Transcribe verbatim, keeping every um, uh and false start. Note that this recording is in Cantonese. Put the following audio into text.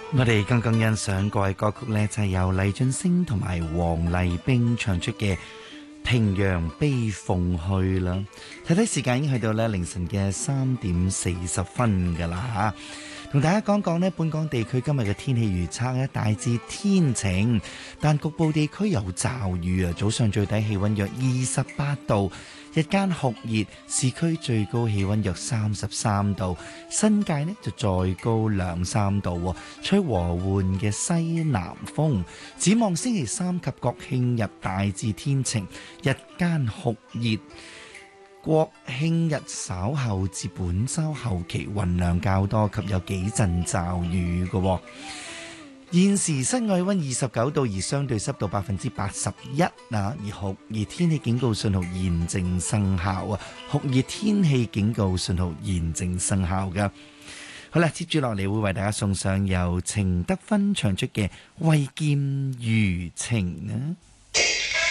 我哋剛剛欣賞過嘅歌曲呢，就係由黎俊升同埋黃麗冰唱出嘅《平陽悲鳳去》啦。睇睇時間已經去到咧凌晨嘅三點四十分噶啦吓。同大家講講呢，本港地區今日嘅天氣預測呢，大致天晴，但局部地區有驟雨啊。早上最低氣溫約二十八度，日間酷熱，市區最高氣溫約三十三度，新界呢就再高兩三度，吹和緩嘅西南風。展望星期三及國慶日大致天晴，日間酷熱。國慶日稍後至本週後期雲量較多及有幾陣驟雨嘅。現時室外溫二十九度，而相對濕度百分之八十一啊，而酷熱天氣警告信號現正生效啊！酷熱天氣警告信號現正生效噶。好啦，接住落嚟會為大家送上由程德芬唱出嘅《為劍餘情》啊！